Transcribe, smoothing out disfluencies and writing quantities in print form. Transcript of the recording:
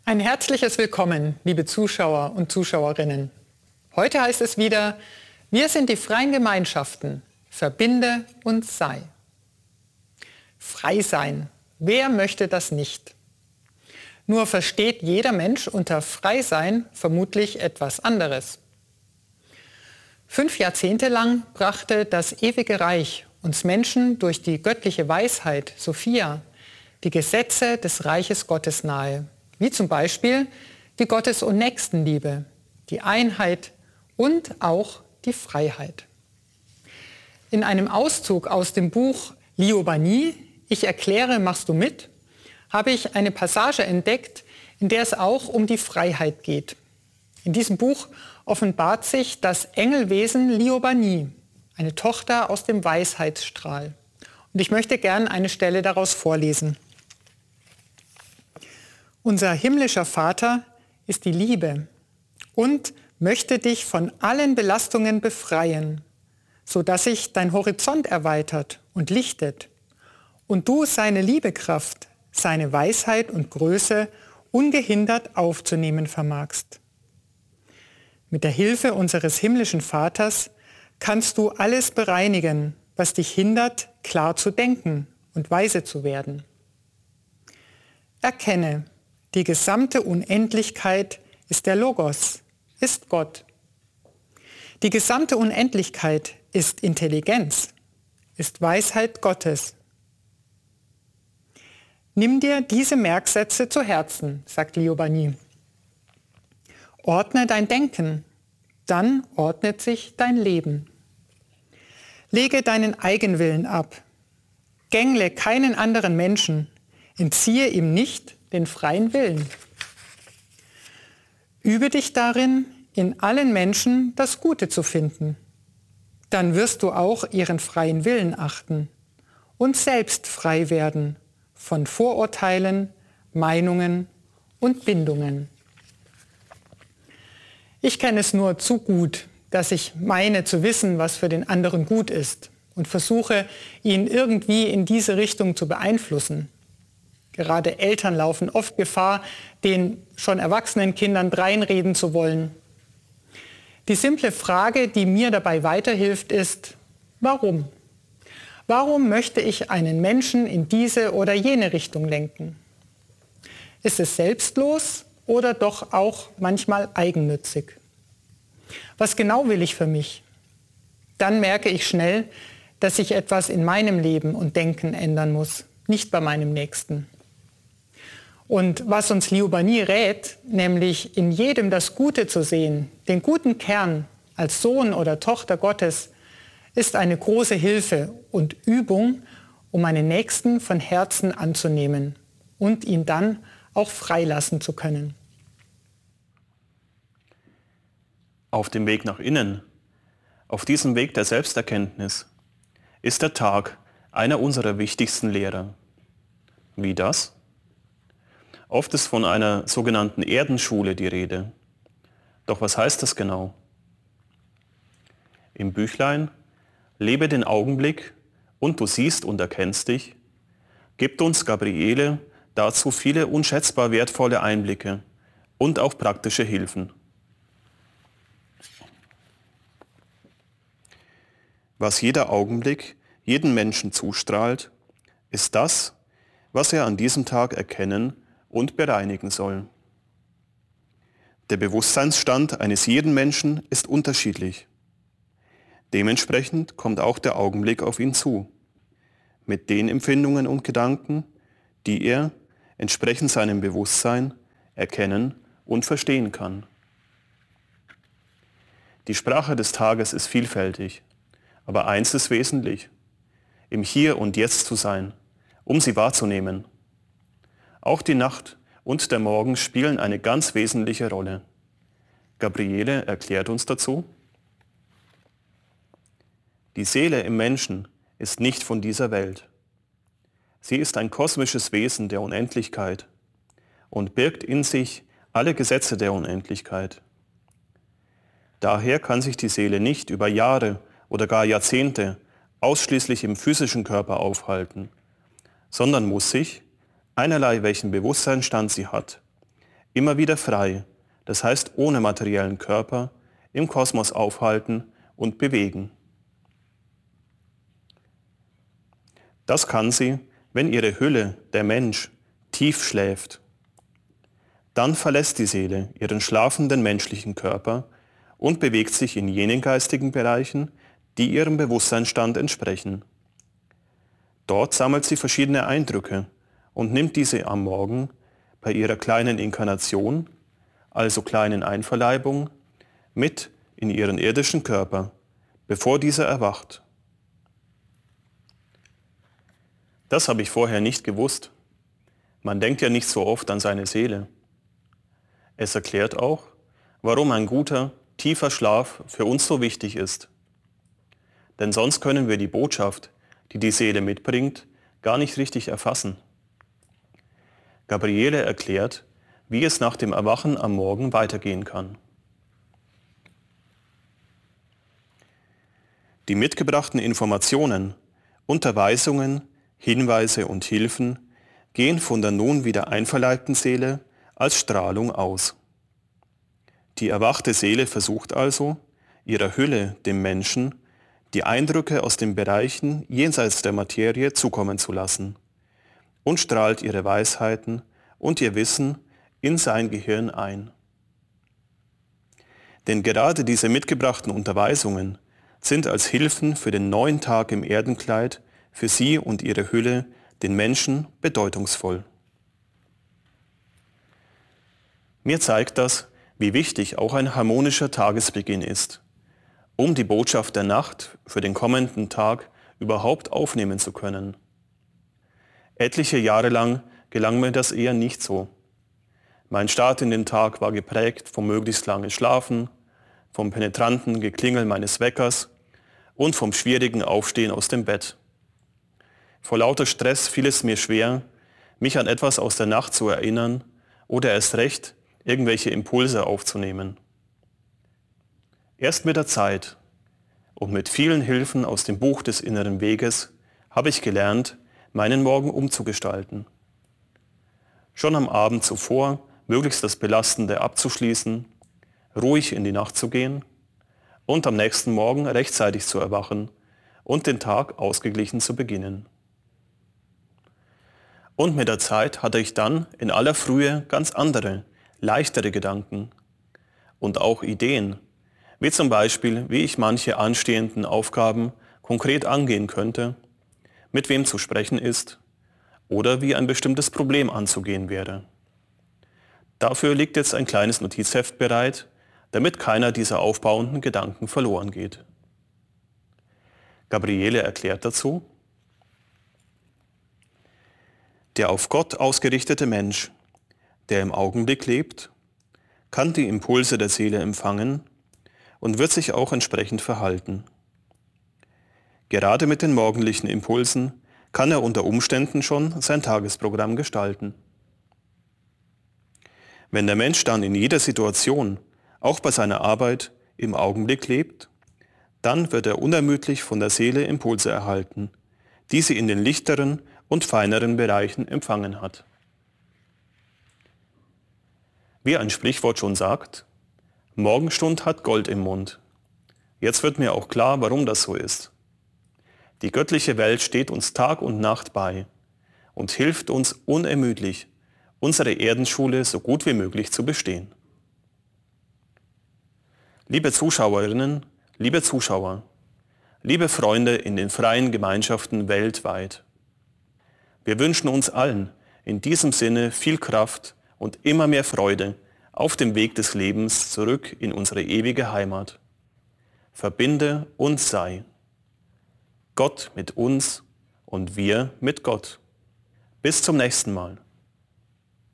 Ein herzliches Willkommen, liebe Zuschauer und Zuschauerinnen. Heute heißt es wieder, wir sind die freien Gemeinschaften, verbinde und sei. Frei sein, wer möchte das nicht? Nur versteht jeder Mensch unter frei sein vermutlich etwas anderes. 5 Jahrzehnte lang brachte das ewige Reich uns Menschen durch die göttliche Weisheit, Sophia, die Gesetze des Reiches Gottes nahe, wie zum Beispiel die Gottes- und Nächstenliebe, die Einheit und auch die Freiheit. In einem Auszug aus dem Buch Liobanie, Ich erkläre, machst du mit, habe ich eine Passage entdeckt, in der es auch um die Freiheit geht. In diesem Buch offenbart sich das Engelwesen Liobanie, eine Tochter aus dem Weisheitsstrahl. Und ich möchte gern eine Stelle daraus vorlesen. Unser himmlischer Vater ist die Liebe und möchte dich von allen Belastungen befreien, sodass sich dein Horizont erweitert und lichtet und du seine Liebekraft, seine Weisheit und Größe ungehindert aufzunehmen vermagst. Mit der Hilfe unseres himmlischen Vaters kannst du alles bereinigen, was dich hindert, klar zu denken und weise zu werden. Erkenne, die gesamte Unendlichkeit ist der Logos, ist Gott. Die gesamte Unendlichkeit ist Intelligenz, ist Weisheit Gottes. Nimm dir diese Merksätze zu Herzen, sagt Liobanie. Ordne dein Denken, dann ordnet sich dein Leben. Lege deinen Eigenwillen ab. Gängle keinen anderen Menschen, entziehe ihm nicht den freien Willen. Übe dich darin, in allen Menschen das Gute zu finden. Dann wirst du auch ihren freien Willen achten und selbst frei werden von Vorurteilen, Meinungen und Bindungen. Ich kenne es nur zu gut, dass ich meine zu wissen, was für den anderen gut ist und versuche, ihn irgendwie in diese Richtung zu beeinflussen. Gerade Eltern laufen oft Gefahr, den schon erwachsenen Kindern dreinreden zu wollen. Die simple Frage, die mir dabei weiterhilft, ist, warum? Warum möchte ich einen Menschen in diese oder jene Richtung lenken? Ist es selbstlos oder doch auch manchmal eigennützig? Was genau will ich für mich? Dann merke ich schnell, dass sich etwas in meinem Leben und Denken ändern muss, nicht bei meinem Nächsten. Und was uns Liobanie rät, nämlich in jedem das Gute zu sehen, den guten Kern als Sohn oder Tochter Gottes, ist eine große Hilfe und Übung, um meinen Nächsten von Herzen anzunehmen und ihn dann auch freilassen zu können. Auf dem Weg nach innen, auf diesem Weg der Selbsterkenntnis, ist der Tag einer unserer wichtigsten Lehrer. Wie das? Oft ist von einer sogenannten Erdenschule die Rede. Doch was heißt das genau? Im Büchlein Lebe den Augenblick und du siehst und erkennst dich, gibt uns Gabriele dazu viele unschätzbar wertvolle Einblicke und auch praktische Hilfen. Was jeder Augenblick jeden Menschen zustrahlt, ist das, was er an diesem Tag erkennen und bereinigen soll. Der Bewusstseinsstand eines jeden Menschen ist unterschiedlich. Dementsprechend kommt auch der Augenblick auf ihn zu, mit den Empfindungen und Gedanken, die er, entsprechend seinem Bewusstsein, erkennen und verstehen kann. Die Sprache des Tages ist vielfältig, aber eins ist wesentlich, im Hier und Jetzt zu sein, um sie wahrzunehmen. Auch die Nacht und der Morgen spielen eine ganz wesentliche Rolle. Gabriele erklärt uns dazu: Die Seele im Menschen ist nicht von dieser Welt. Sie ist ein kosmisches Wesen der Unendlichkeit und birgt in sich alle Gesetze der Unendlichkeit. Daher kann sich die Seele nicht über Jahre oder gar Jahrzehnte ausschließlich im physischen Körper aufhalten, sondern muss sich, einerlei welchen Bewusstseinsstand sie hat, immer wieder frei, das heißt ohne materiellen Körper, im Kosmos aufhalten und bewegen. Das kann sie, wenn ihre Hülle, der Mensch, tief schläft. Dann verlässt die Seele ihren schlafenden menschlichen Körper und bewegt sich in jenen geistigen Bereichen, die ihrem Bewusstseinsstand entsprechen. Dort sammelt sie verschiedene Eindrücke und nimmt diese am Morgen bei ihrer kleinen Inkarnation, also kleinen Einverleibung, mit in ihren irdischen Körper, bevor dieser erwacht. Das habe ich vorher nicht gewusst. Man denkt ja nicht so oft an seine Seele. Es erklärt auch, warum ein guter, tiefer Schlaf für uns so wichtig ist. Denn sonst können wir die Botschaft, die die Seele mitbringt, gar nicht richtig erfassen. Gabriele erklärt, wie es nach dem Erwachen am Morgen weitergehen kann. Die mitgebrachten Informationen, Unterweisungen, Hinweise und Hilfen gehen von der nun wieder einverleibten Seele als Strahlung aus. Die erwachte Seele versucht also, ihrer Hülle, dem Menschen, die Eindrücke aus den Bereichen jenseits der Materie zukommen zu lassen und strahlt ihre Weisheiten und ihr Wissen in sein Gehirn ein. Denn gerade diese mitgebrachten Unterweisungen sind als Hilfen für den neuen Tag im Erdenkleid für sie und ihre Hülle, den Menschen, bedeutungsvoll. Mir zeigt das, wie wichtig auch ein harmonischer Tagesbeginn ist, um die Botschaft der Nacht für den kommenden Tag überhaupt aufnehmen zu können. Etliche Jahre lang gelang mir das eher nicht so. Mein Start in den Tag war geprägt vom möglichst langen Schlafen, vom penetranten Geklingel meines Weckers und vom schwierigen Aufstehen aus dem Bett. Vor lauter Stress fiel es mir schwer, mich an etwas aus der Nacht zu erinnern oder erst recht, irgendwelche Impulse aufzunehmen. Erst mit der Zeit und mit vielen Hilfen aus dem Buch des inneren Weges habe ich gelernt, meinen Morgen umzugestalten. Schon am Abend zuvor möglichst das Belastende abzuschließen, ruhig in die Nacht zu gehen und am nächsten Morgen rechtzeitig zu erwachen und den Tag ausgeglichen zu beginnen. Und mit der Zeit hatte ich dann in aller Frühe ganz andere, leichtere Gedanken und auch Ideen, wie zum Beispiel, wie ich manche anstehenden Aufgaben konkret angehen könnte, mit wem zu sprechen ist oder wie ein bestimmtes Problem anzugehen wäre. Dafür liegt jetzt ein kleines Notizheft bereit, damit keiner dieser aufbauenden Gedanken verloren geht. Gabriele erklärt dazu: Der auf Gott ausgerichtete Mensch, der im Augenblick lebt, kann die Impulse der Seele empfangen und wird sich auch entsprechend verhalten. Gerade mit den morgendlichen Impulsen kann er unter Umständen schon sein Tagesprogramm gestalten. Wenn der Mensch dann in jeder Situation, auch bei seiner Arbeit, im Augenblick lebt, dann wird er unermüdlich von der Seele Impulse erhalten, die sie in den lichteren und feineren Bereichen empfangen hat. Wie ein Sprichwort schon sagt, Morgenstund hat Gold im Mund. Jetzt wird mir auch klar, warum das so ist. Die göttliche Welt steht uns Tag und Nacht bei und hilft uns unermüdlich, unsere Erdenschule so gut wie möglich zu bestehen. Liebe Zuschauerinnen, liebe Zuschauer, liebe Freunde in den freien Gemeinschaften weltweit, wir wünschen uns allen in diesem Sinne viel Kraft und immer mehr Freude auf dem Weg des Lebens zurück in unsere ewige Heimat. Verbinde und sei. Gott mit uns und wir mit Gott. Bis zum nächsten Mal.